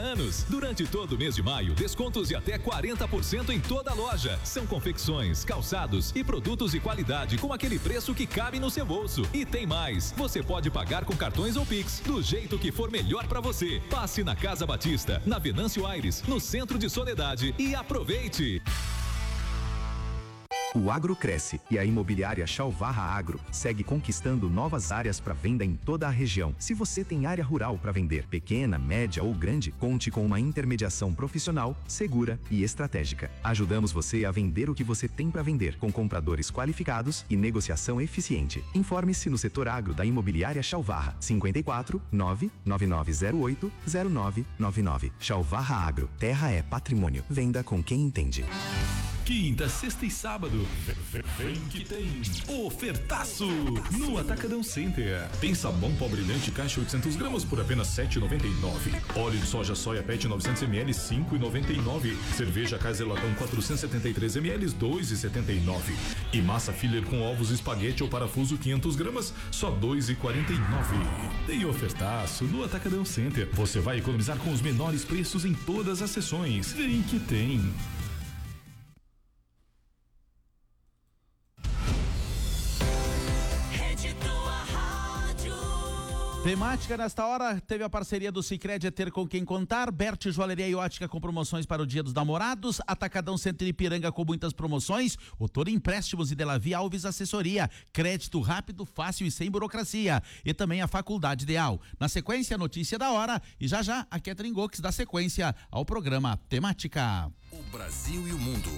anos. Durante todo o mês de maio, descontos de até 40% em toda a loja. São confecções, calçados e produtos de qualidade com aquele preço que cabe no seu bolso. E tem mais, você pode pagar com cartões ou Pix, do jeito que for melhor para você. Passe na Casa Batista, na Venâncio Aires, no centro de Soledade e aproveite. O agro cresce e a imobiliária Chalvarra Agro segue conquistando novas áreas para venda em toda a região. Se você tem área rural para vender, pequena, média ou grande, conte com uma intermediação profissional, segura e estratégica. Ajudamos você a vender o que você tem para vender, com compradores qualificados e negociação eficiente. Informe-se no setor agro da imobiliária Chalvarra, 54 99908 0999. Chalvarra Agro, terra é patrimônio. Venda com quem entende. Quinta, sexta e sábado, vem que tem ofertaço no Atacadão Center. Tem sabão pó brilhante caixa 800 gramas por apenas R$7,99. Óleo de soja pet 900 ml, R$5,99. Cerveja Kaiser Latão 473 ml, R$2,79. E massa filler com ovos, espaguete ou parafuso 500 gramas, só R$2,49. Tem ofertaço no Atacadão Center. Você vai economizar com os menores preços em todas as sessões. Vem que tem. Temática nesta hora teve a parceria do Sicredi, é ter com quem contar. Berti Joalheria e Ótica com promoções para o Dia dos Namorados. Atacadão Centro Ipiranga com muitas promoções. Otor Empréstimos e Delavi Alves Assessoria. Crédito rápido, fácil e sem burocracia. E também a Faculdade Ideal. Na sequência, a notícia da hora. E já a Catherine Gox dá sequência ao programa Temática. O Brasil e o Mundo.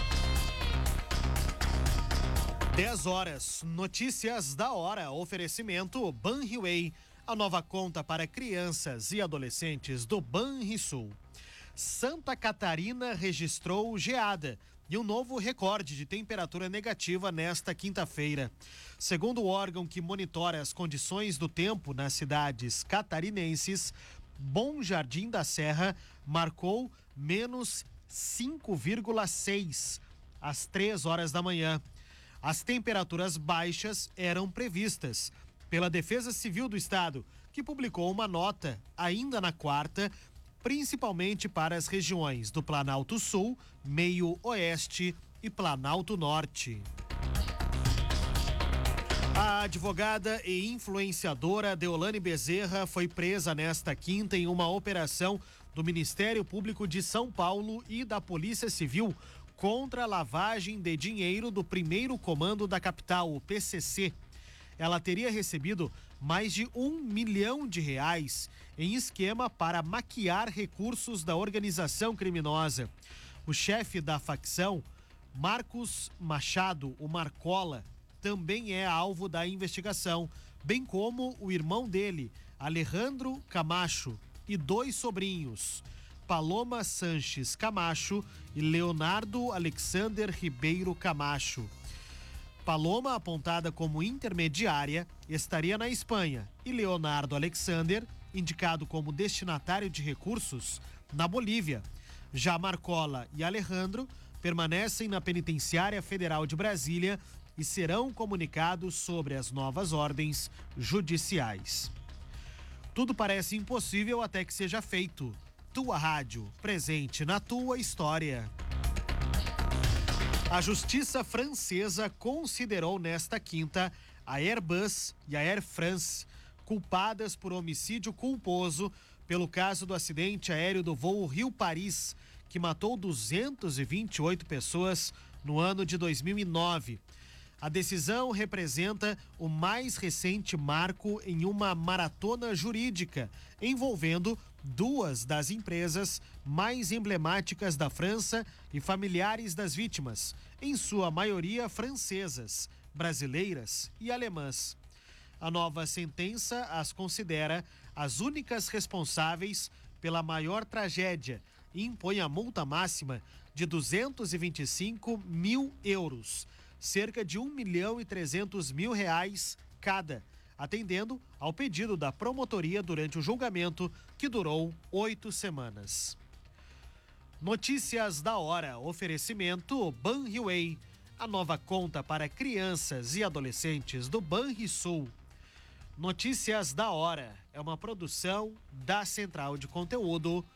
10 horas, notícias da hora, oferecimento Banriway, a nova conta para crianças e adolescentes do Banrisul. Santa Catarina registrou geada e um novo recorde de temperatura negativa nesta quinta-feira. Segundo o órgão que monitora as condições do tempo nas cidades catarinenses, Bom Jardim da Serra marcou menos 5,6 às 3 horas da manhã. As temperaturas baixas eram previstas pela Defesa Civil do Estado, que publicou uma nota ainda na quarta, principalmente para as regiões do Planalto Sul, Meio Oeste e Planalto Norte. A advogada e influenciadora Deolane Bezerra foi presa nesta quinta em uma operação do Ministério Público de São Paulo e da Polícia Civil contra a lavagem de dinheiro do primeiro comando da capital, o PCC. Ela teria recebido mais de R$1 milhão em esquema para maquiar recursos da organização criminosa. O chefe da facção, Marcos Machado, o Marcola, também é alvo da investigação, bem como o irmão dele, Alejandro Camacho, e 2 sobrinhos, Paloma Sanches Camacho e Leonardo Alexander Ribeiro Camacho. Paloma, apontada como intermediária, estaria na Espanha e Leonardo Alexander, indicado como destinatário de recursos, na Bolívia. Já Marcola e Alejandro permanecem na Penitenciária Federal de Brasília e serão comunicados sobre as novas ordens judiciais. Tudo parece impossível até que seja feito. Tua Rádio, presente na tua história. A justiça francesa considerou nesta quinta a Airbus e a Air France culpadas por homicídio culposo pelo caso do acidente aéreo do voo Rio-Paris, que matou 228 pessoas no ano de 2009. A decisão representa o mais recente marco em uma maratona jurídica envolvendo 2 das empresas mais emblemáticas da França e familiares das vítimas, em sua maioria francesas, brasileiras e alemãs. A nova sentença as considera as únicas responsáveis pela maior tragédia e impõe a multa máxima de 225 mil euros, cerca de R$1.300.000 cada, atendendo ao pedido da promotoria durante o julgamento, que durou 8 semanas. Notícias da hora, oferecimento Banriway, a nova conta para crianças e adolescentes do Banrisul. Notícias da hora é uma produção da Central de Conteúdo